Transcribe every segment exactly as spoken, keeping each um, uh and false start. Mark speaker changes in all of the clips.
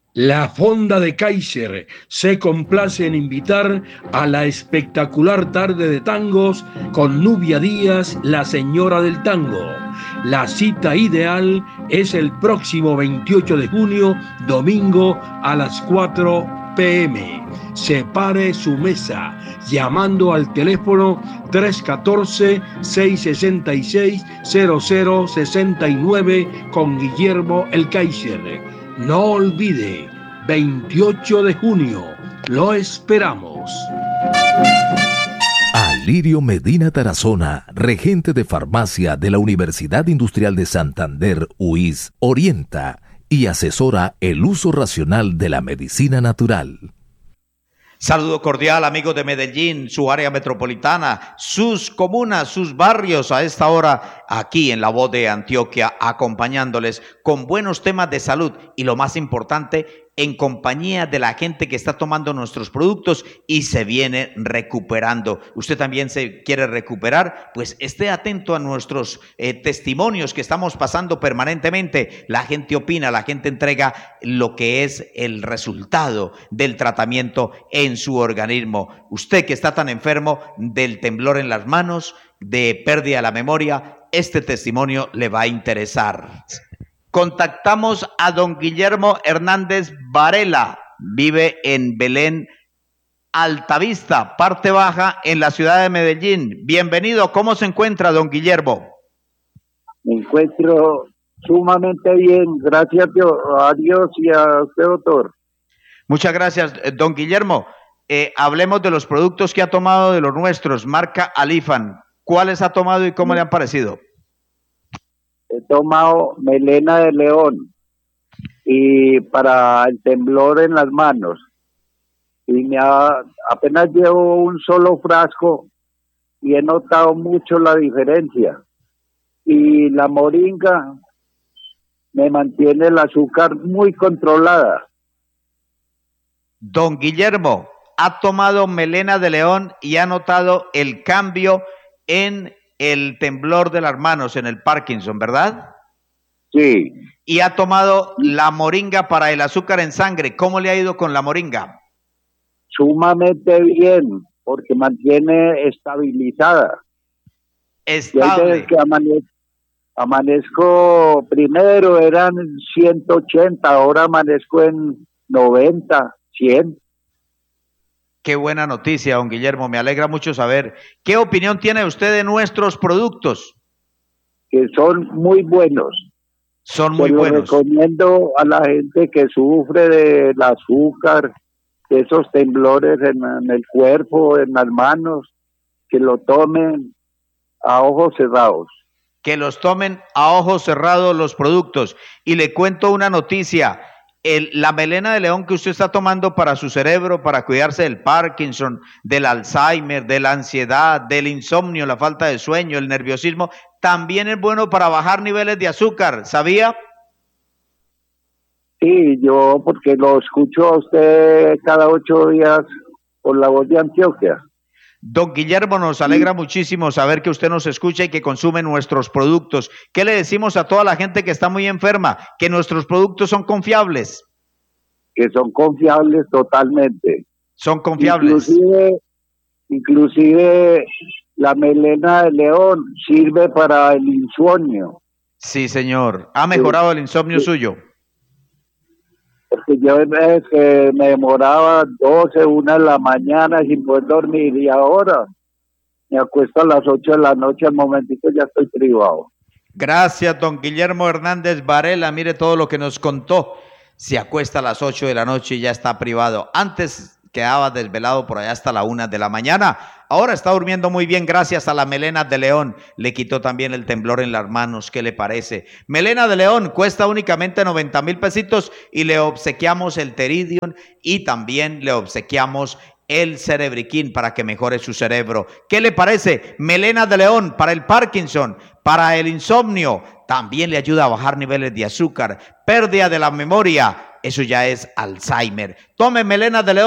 Speaker 1: La Fonda de Kaiser se complace en invitar a la espectacular tarde de tangos con Nubia Díaz, la señora del tango. La cita ideal es el próximo veintiocho de junio, domingo a las cuatro p m Separe su mesa llamando al teléfono tres uno cuatro, seis seis seis, cero cero seis nueve con Guillermo el Kaiser. No olvide, veintiocho de junio, lo esperamos.
Speaker 2: Alirio Medina Tarazona, regente de farmacia de la Universidad Industrial de Santander, U I S, orienta y asesora el uso racional de la medicina natural.
Speaker 3: Saludo cordial, amigos de Medellín, su área metropolitana, sus comunas, sus barrios, a esta hora aquí en La Voz de Antioquia, acompañándoles con buenos temas de salud y lo más importante, en compañía de la gente que está tomando nuestros productos y se viene recuperando. ¿Usted también se quiere recuperar? Pues esté atento a nuestros eh, testimonios que estamos pasando permanentemente. La gente opina, la gente entrega lo que es el resultado del tratamiento en su organismo. Usted que está tan enfermo del temblor en las manos, de pérdida de la memoria, este testimonio le va a interesar. Contactamos a don Guillermo Hernández Varela, vive en Belén, Altavista, parte baja, en la ciudad de Medellín. Bienvenido, ¿cómo se encuentra don Guillermo?
Speaker 4: Me encuentro sumamente bien, gracias a Dios y a usted, doctor.
Speaker 3: Muchas gracias, don Guillermo. Eh, hablemos de los productos que ha tomado de los nuestros, marca Alifan. ¿Cuáles ha tomado y cómo le han parecido?
Speaker 4: He tomado melena de león y para el temblor en las manos. Y me ha, apenas llevo un solo frasco y he notado mucho la diferencia. Y la moringa me mantiene el azúcar muy controlada.
Speaker 3: Don Guillermo, ha tomado melena de león y ha notado el cambio en el temblor de las manos, en el Parkinson, ¿verdad?
Speaker 4: Sí.
Speaker 3: Y ha tomado la moringa para el azúcar en sangre. ¿Cómo le ha ido con la moringa?
Speaker 4: Sumamente bien, porque mantiene estabilizada.
Speaker 3: Estable.
Speaker 4: Que amanezco, amanezco, primero eran ciento ochenta, ahora amanezco en noventa, cien.
Speaker 3: Qué buena noticia, don Guillermo, me alegra mucho saber. ¿Qué opinión tiene usted de nuestros productos?
Speaker 4: Que son muy buenos.
Speaker 3: Son muy
Speaker 4: Se
Speaker 3: buenos.
Speaker 4: Lo recomiendo a la gente que sufre del azúcar, de esos temblores en, en el cuerpo, en las manos, que lo tomen a ojos cerrados.
Speaker 3: Que los tomen a ojos cerrados los productos. Y le cuento una noticia. El, la melena de león que usted está tomando para su cerebro, para cuidarse del Parkinson, del Alzheimer, de la ansiedad, del insomnio, la falta de sueño, el nerviosismo, también es bueno para bajar niveles de azúcar, ¿sabía?
Speaker 4: Sí, yo porque lo escucho a usted cada ocho días por La Voz de Antioquia.
Speaker 3: Don Guillermo, nos alegra sí. muchísimo saber que usted nos escucha y que consume nuestros productos. ¿Qué le decimos a toda la gente que está muy enferma? Que nuestros productos son confiables.
Speaker 4: Que son confiables totalmente.
Speaker 3: Son confiables.
Speaker 4: Inclusive, inclusive la melena de león sirve para el insomnio.
Speaker 3: Sí, señor. ¿Ha mejorado sí. el insomnio sí. suyo?
Speaker 4: Porque yo es que me demoraba doce, una de la mañana sin poder dormir y ahora me acuesto a las ocho de la noche, al momentito ya estoy privado.
Speaker 3: Gracias, don Guillermo Hernández Varela, mire todo lo que nos contó. Se acuesta a las ocho de la noche y ya está privado. Antes quedaba desvelado por allá hasta la una de la mañana. Ahora está durmiendo muy bien gracias a la melena de león. Le quitó también el temblor en las manos. ¿Qué le parece? Melena de león cuesta únicamente noventa mil pesitos y le obsequiamos el Teridium y también le obsequiamos el Cerebriquín para que mejore su cerebro. ¿Qué le parece? Melena de león para el Parkinson, para el insomnio. También le ayuda a bajar niveles de azúcar, pérdida de la memoria. Eso ya es Alzheimer. Tome melena de león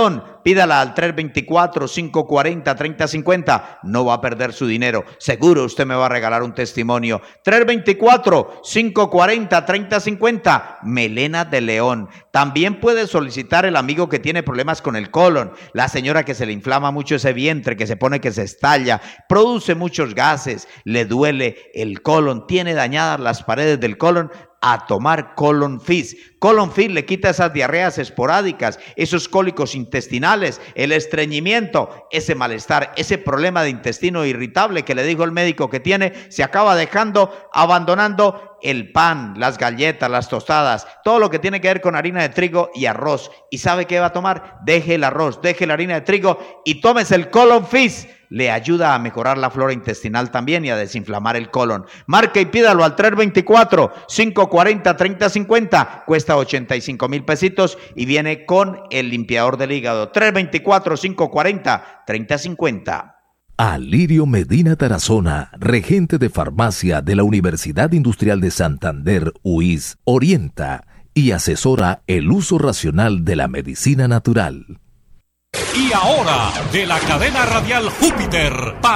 Speaker 3: pídala al tres dos cuatro, cinco cuatro cero, tres cero cinco cero. No va a perder su dinero. Seguro usted me va a regalar un testimonio. tres dos cuatro, cinco cuatro cero, tres cero cinco cero. Melena de León. También puede solicitar el amigo que tiene problemas con el colon, la señora que se le inflama mucho ese vientre, que se pone que se estalla, produce muchos gases, le duele el colon, tiene dañadas las paredes del colon, a tomar Colon Fizz. Colon Fizz le quita esas diarreas esporádicas, esos cólicos intestinales, el estreñimiento, ese malestar, ese problema de intestino irritable que le dijo el médico que tiene, se acaba dejando, abandonando el pan, las galletas, las tostadas, todo lo que tiene que ver con harina de trigo y arroz. ¿Y sabe qué va a tomar? Deje el arroz, deje la harina de trigo y tómese el Colon Fizz. Le ayuda a mejorar la flora intestinal también y a desinflamar el colon. Marque y pídalo al tres dos cuatro, cinco cuatro cero, tres cero cinco cero. Cuesta ochenta y cinco mil pesitos y viene con el limpiador del hígado. tres dos cuatro, cinco cuatro cero, tres cero cinco cero.
Speaker 2: Alirio Medina Tarazona, regente de farmacia de la Universidad Industrial de Santander, U I S, orienta y asesora el uso racional de la medicina natural.
Speaker 5: Y ahora, de la cadena radial Júpiter, para